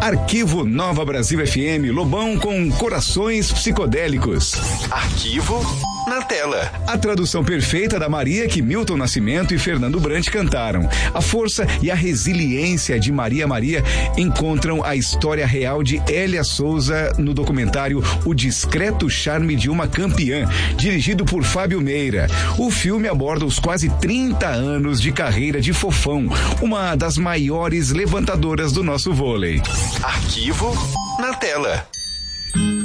Arquivo Nova Brasil FM, Lobão com Corações Psicodélicos. Arquivo na tela. A tradução perfeita da Maria que Milton Nascimento e Fernando Brant cantaram. A força e a resiliência de Maria encontram a história real de Hélia Souza no documentário O Discreto Charme de uma Campeã, dirigido por Fábio Meira. O filme aborda os quase 30 anos de carreira de Fofão, uma das maiores levantadoras do nosso vôlei. Arquivo na tela.